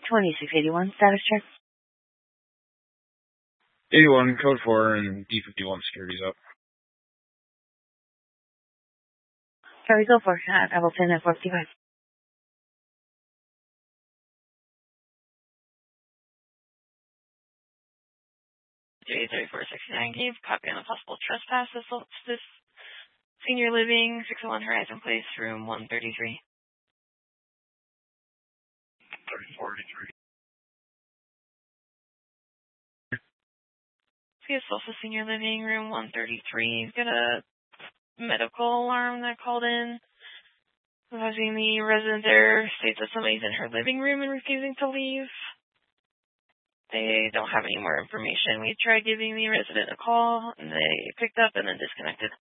2681, status check. 81, code 4, and D51 security's up. Sorry, go for Appleton at 45. 3469 gave copy on a possible trespass. This senior living, 601 Horizon Place, room 133. 3043. See, it's also senior living, room 133. He's got a medical alarm that called in. Causing the resident there states that somebody's in her living room and refusing to leave. They don't have any more information. We tried giving the resident a call, and they picked up and then disconnected.